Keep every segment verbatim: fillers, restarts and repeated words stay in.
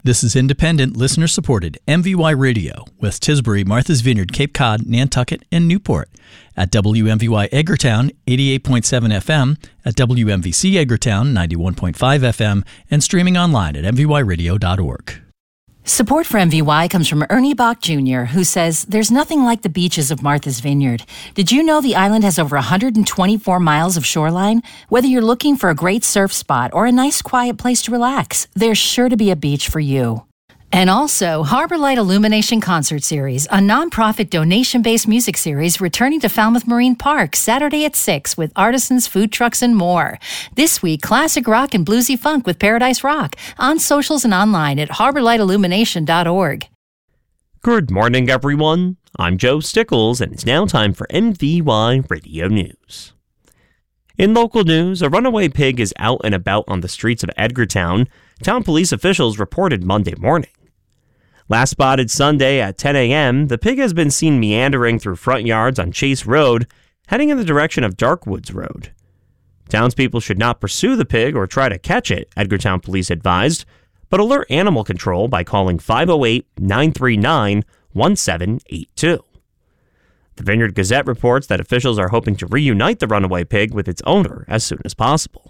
This is independent, listener-supported M V Y Radio, West Tisbury, Martha's Vineyard, Cape Cod, Nantucket, and Newport. At W M V Y Edgartown, eighty-eight point seven F M, at W M V C Edgartown, ninety-one point five F M, and streaming online at m v y radio dot org. Support for M V Y comes from Ernie Bach Junior, who says, "There's nothing like the beaches of Martha's Vineyard. Did you know the island has over one hundred twenty-four miles of shoreline? Whether you're looking for a great surf spot or a nice quiet place to relax, there's sure to be a beach for you." And also, Harbor Light Illumination Concert Series, a nonprofit donation-based music series returning to Falmouth Marine Park Saturday at six with artisans, food trucks, and more. This week, classic rock and bluesy funk with Paradise Rock, on socials and online at harbor light illumination dot org. Good morning, everyone. I'm Joe Stickles, and it's now time for M V Y Radio News. In local news, a runaway pig is out and about on the streets of Edgartown, town police officials reported Monday morning. Last spotted Sunday at ten a.m., the pig has been seen meandering through front yards on Chase Road, heading in the direction of Darkwoods Road. Townspeople should not pursue the pig or try to catch it, Edgartown police advised, but alert animal control by calling five oh eight, nine three nine, one seven eight two. The Vineyard Gazette reports that officials are hoping to reunite the runaway pig with its owner as soon as possible.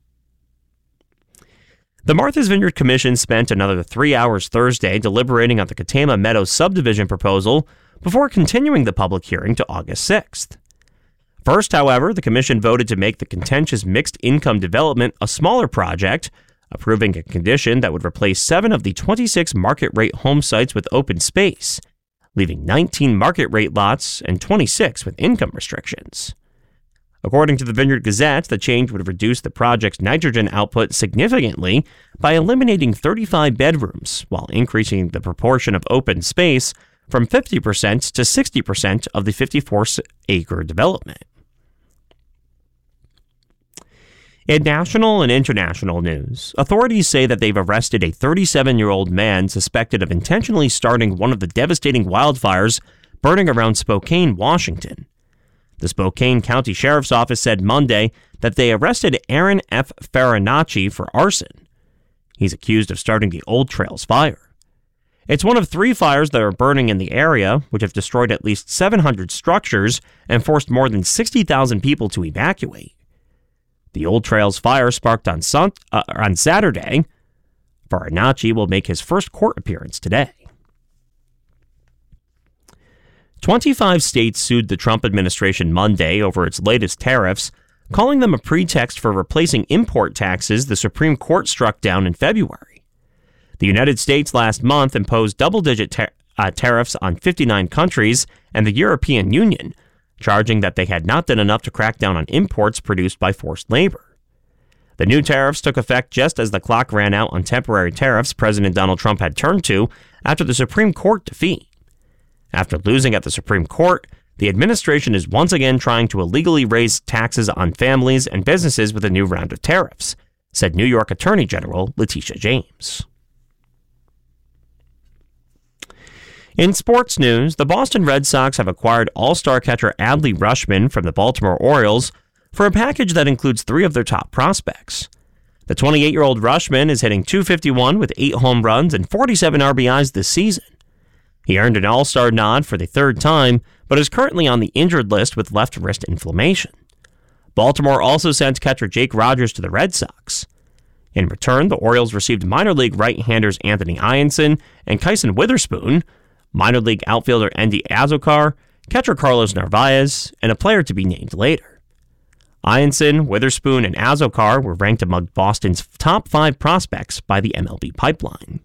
The Martha's Vineyard Commission spent another three hours Thursday deliberating on the Katama Meadows subdivision proposal before continuing the public hearing to August sixth. First, however, the Commission voted to make the contentious mixed-income development a smaller project, approving a condition that would replace seven of the twenty-six market-rate home sites with open space, leaving nineteen market-rate lots and twenty-six with income restrictions. According to the Vineyard Gazette, the change would reduce the project's nitrogen output significantly by eliminating thirty-five bedrooms, while increasing the proportion of open space from fifty percent to sixty percent of the fifty-four acre development. In national and international news, authorities say that they've arrested a thirty-seven-year-old man suspected of intentionally starting one of the devastating wildfires burning around Spokane, Washington. The Spokane County Sheriff's Office said Monday that they arrested Aaron F. Farinacci for arson. He's accused of starting the Old Trails fire. It's one of three fires that are burning in the area, which have destroyed at least seven hundred structures and forced more than sixty thousand people to evacuate. The Old Trails fire sparked on, sun- uh, on Saturday. Farinacci will make his first court appearance today. twenty-five states sued the Trump administration Monday over its latest tariffs, calling them a pretext for replacing import taxes the Supreme Court struck down in February. The United States last month imposed double-digit tar- uh, tariffs on fifty-nine countries and the European Union, charging that they had not done enough to crack down on imports produced by forced labor. The new tariffs took effect just as the clock ran out on temporary tariffs President Donald Trump had turned to after the Supreme Court defeat. After losing at the Supreme Court, the administration is once again trying to illegally raise taxes on families and businesses with a new round of tariffs, said New York Attorney General Letitia James. In sports news, the Boston Red Sox have acquired all-star catcher Adley Rutschman from the Baltimore Orioles for a package that includes three of their top prospects. The twenty-eight-year-old Rutschman is hitting two fifty-one with eight home runs and forty-seven R B Is this season. He earned an all-star nod for the third time, but is currently on the injured list with left wrist inflammation. Baltimore also sent catcher Jake Rogers to the Red Sox. In return, the Orioles received minor league right-handers Anthony Ianson and Kyson Witherspoon, minor league outfielder Endy Azokar, catcher Carlos Narvaez, and a player to be named later. Ianson, Witherspoon, and Azokar were ranked among Boston's top five prospects by the M L B Pipeline.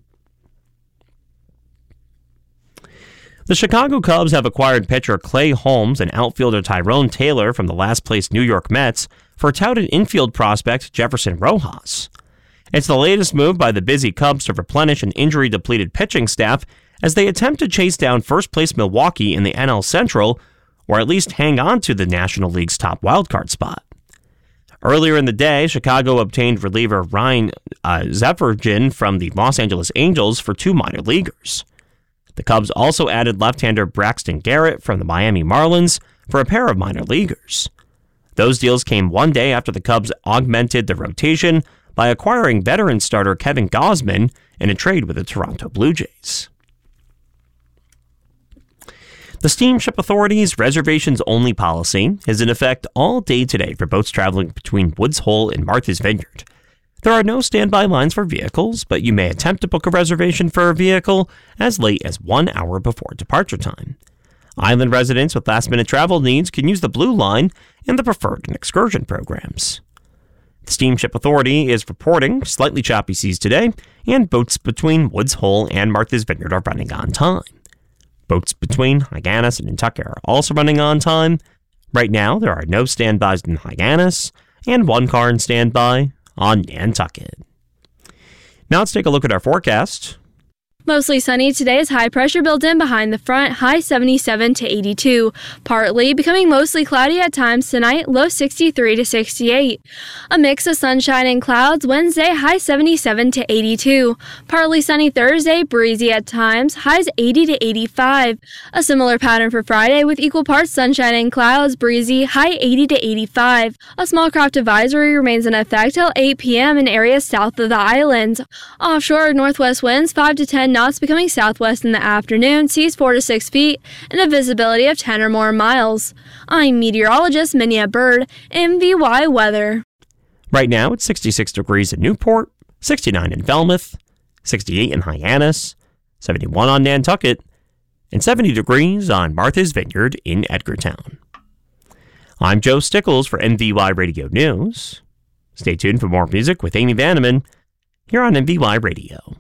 The Chicago Cubs have acquired pitcher Clay Holmes and outfielder Tyrone Taylor from the last-place New York Mets for touted infield prospect Jefferson Rojas. It's the latest move by the busy Cubs to replenish an injury-depleted pitching staff as they attempt to chase down first-place Milwaukee in the N L Central, or at least hang on to the National League's top wildcard spot. Earlier in the day, Chicago obtained reliever Ryan uh, Zefirgin from the Los Angeles Angels for two minor leaguers. The Cubs also added left-hander Braxton Garrett from the Miami Marlins for a pair of minor leaguers. Those deals came one day after the Cubs augmented the rotation by acquiring veteran starter Kevin Gausman in a trade with the Toronto Blue Jays. The Steamship Authority's reservations-only policy is in effect all day today for boats traveling between Woods Hole and Martha's Vineyard. There are no standby lines for vehicles, but you may attempt to book a reservation for a vehicle as late as one hour before departure time. Island residents with last-minute travel needs can use the Blue Line and the Preferred and Excursion programs. The Steamship Authority is reporting slightly choppy seas today, and boats between Woods Hole and Martha's Vineyard are running on time. Boats between Hyannis and Nantucket are also running on time. Right now, there are no standbys in Hyannis, and one car in standby on Nantucket. Now let's take a look at our forecast. Mostly sunny today as high pressure built in behind the front, high seventy-seven to eighty-two. Partly becoming mostly cloudy at times tonight, low sixty-three to sixty-eight. A mix of sunshine and clouds Wednesday, high seventy-seven to eighty-two. Partly sunny Thursday, breezy at times, highs eighty to eighty-five. A similar pattern for Friday with equal parts sunshine and clouds, breezy, high eighty to eighty-five. A small craft advisory remains in effect till eight p.m. in areas south of the island. Offshore northwest winds five to ten knots becoming southwest in the afternoon, seas four to six feet, and a visibility of ten or more miles. I'm meteorologist Minia Bird, M V Y Weather. Right now, it's sixty-six degrees in Newport, sixty-nine in Falmouth, sixty-eight in Hyannis, seventy-one on Nantucket, and seventy degrees on Martha's Vineyard in Edgartown. I'm Joe Stickles for M V Y Radio News. Stay tuned for more music with Amy Vanneman here on M V Y Radio.